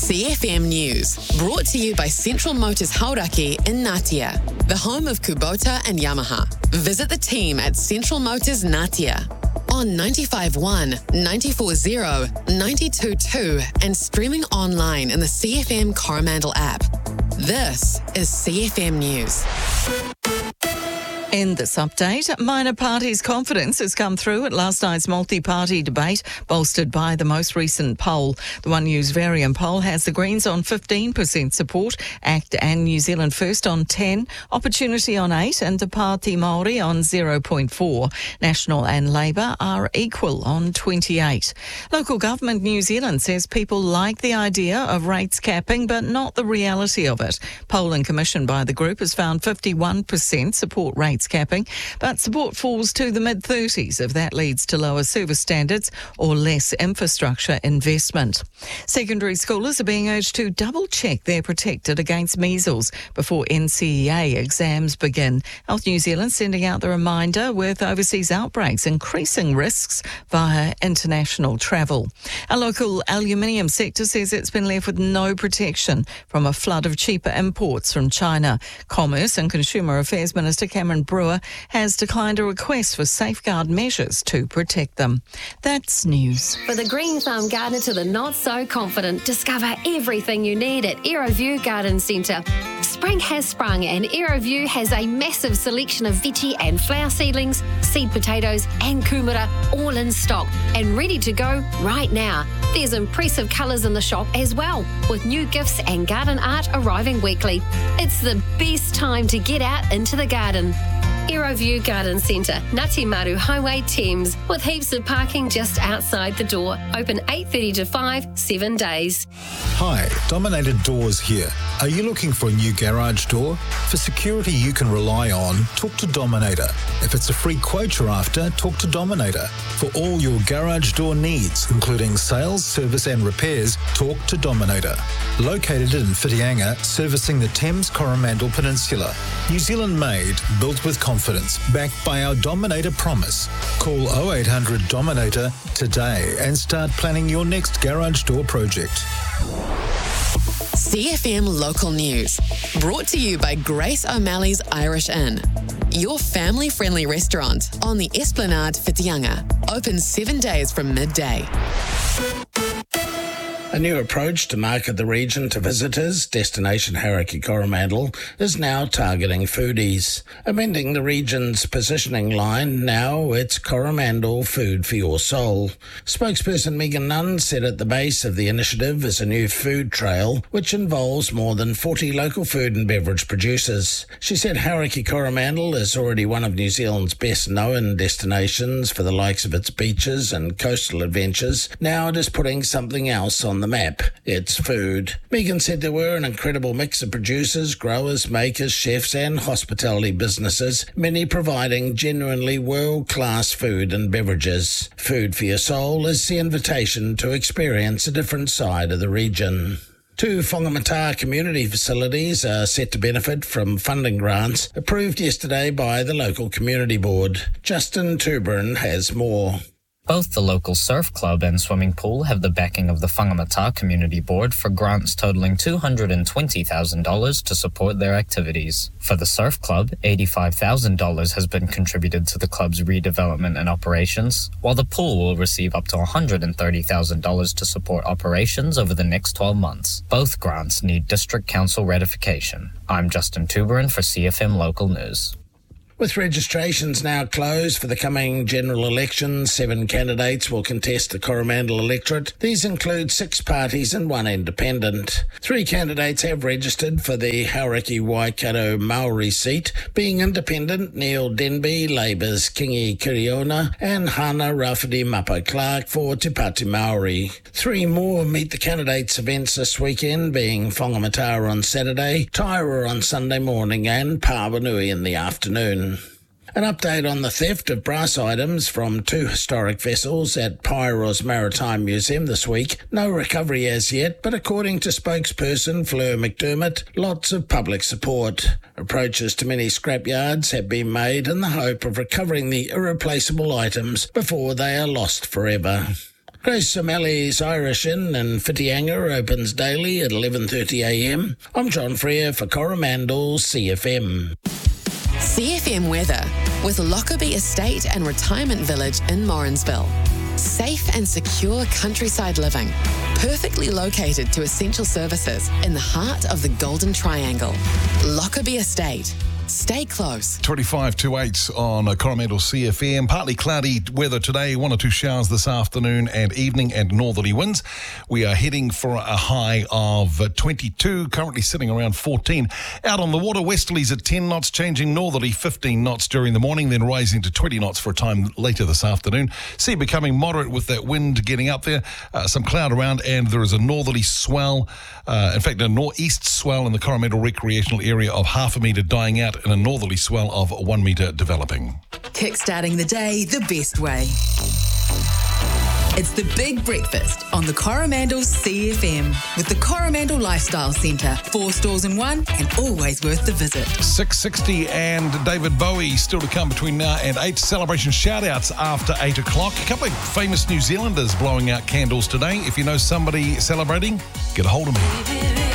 CFM News, brought to you by Central Motors Hauraki in Ngatea, the home of Kubota and Yamaha. Visit the team at Central Motors Ngatea on 95.1, 94.0, 92.2 and streaming online in the CFM Coromandel app. This is CFM News. In this update, minor parties' confidence has come through at last night's multi-party debate, bolstered by the most recent poll. The One News Varian poll has the Greens on 15% support, ACT and New Zealand First on 10, Opportunity on 8 and Te Pāti Māori on 0.4. National and Labour are equal on 28. Local Government New Zealand says people like the idea of rates capping, but not the reality of it. Polling commissioned by the group has found 51% support rates capping, but support falls to the mid-30s if that leads to lower service standards or less infrastructure investment. Secondary schoolers are being urged to double-check they're protected against measles before NCEA exams begin. Health New Zealand sending out the reminder with overseas outbreaks increasing risks via international travel. A local aluminium sector says it's been left with no protection from a flood of cheaper imports from China. Commerce and Consumer Affairs Minister Cameron Brewer has declined a request for safeguard measures to protect them. That's news. For the green thumb gardener to the not so confident, discover everything you need at Aeroview Garden Centre. Spring has sprung and Aeroview has a massive selection of veggie and flower seedlings, seed potatoes and kumara all in stock and ready to go right now. There's impressive colours in the shop as well, with new gifts and garden art arriving weekly. It's the best time to get out into the garden. Aeroview Garden Centre, Ngati Maru Highway, Thames, with heaps of parking just outside the door. Open 8:30 to 5, 7 days. Hi, Dominator Doors here. Are you looking for a new garage door? For security you can rely on, talk to Dominator. If it's a free quote you're after, talk to Dominator. For all your garage door needs, including sales, service and repairs, talk to Dominator. Located in Whitianga, servicing the Thames Coromandel Peninsula. New Zealand made, built with confidence, backed by our Dominator promise. Call 0800 Dominator today and start planning your next garage door project. CFM Local News, brought to you by Grace O'Malley's Irish Inn, your family-friendly restaurant on the Esplanade Whitianga, open 7 days from midday. A new approach to market the region to visitors, Destination Hauraki Coromandel, is now targeting foodies. Amending the region's positioning line, now it's Coromandel Food for Your Soul. Spokesperson Megan Nunn said at the base of the initiative is a new food trail, which involves more than 40 local food and beverage producers. She said Hauraki Coromandel is already one of New Zealand's best-known destinations for the likes of its beaches and coastal adventures. Now it is putting something else on the map. It's food. Megan said there were an incredible mix of producers, growers, makers, chefs and hospitality businesses, many providing genuinely world-class food and beverages. Food for Your Soul is the invitation to experience a different side of the region. 2 Whangamata community facilities are set to benefit from funding grants approved yesterday by the local community board. Justin Tuberin has more. Both the local surf club and swimming pool have the backing of the Whangamata Community Board for grants totaling $220,000 to support their activities. For the surf club, $85,000 has been contributed to the club's redevelopment and operations, while the pool will receive up to $130,000 to support operations over the next 12 months. Both grants need District Council ratification. I'm Justin Tuberin for CFM Local News. With registrations now closed for the coming general election, 7 candidates will contest the Coromandel electorate. These include 6 parties and 1 independent. 3 candidates have registered for the Hauraki Waikato Maori seat, being independent Neil Denby, Labour's Kingi Kiriona, and Hana Rafidi Mapa Clark for Te Pāti Māori. 3 more meet the candidates' events this weekend, being Whangamata on Saturday, Taira on Sunday morning, and Pāwanui in the afternoon. An update on the theft of brass items from 2 historic vessels at Pairo's Maritime Museum this week. No recovery as yet, but according to spokesperson Fleur McDermott, lots of public support. Approaches to many scrapyards have been made in the hope of recovering the irreplaceable items before they are lost forever. Grace O'Malley's Irish Inn in Whitianga opens daily at 11:30am. I'm John Freer for Coromandel CFM. CFM weather with Lockerbie Estate and Retirement Village in Morrinsville. Safe and secure countryside living, perfectly located to essential services in the heart of the Golden Triangle. Lockerbie Estate. Stay close. 25 to 8 on Coromandel CFM. Partly cloudy weather today, 1 or 2 showers this afternoon and evening, and northerly winds. We are heading for a high of 22, currently sitting around 14. Out on the water, westerlies at 10 knots, changing northerly 15 knots during the morning, then rising to 20 knots for a time later this afternoon. Sea becoming moderate with that wind getting up there. Some cloud around, and there is a northerly swell, in fact, a northeast swell in the Coromandel recreational area of 0.5 metre dying out, and a northerly swell of 1 metre developing. Kickstarting the day the best way. It's the Big Breakfast on the Coromandel CFM with the Coromandel Lifestyle Centre. 4 stores in one and always worth the visit. 6:60 and David Bowie still to come between now and 8. Celebration shout-outs after 8 o'clock. A couple of famous New Zealanders blowing out candles today. If you know somebody celebrating, get a hold of me.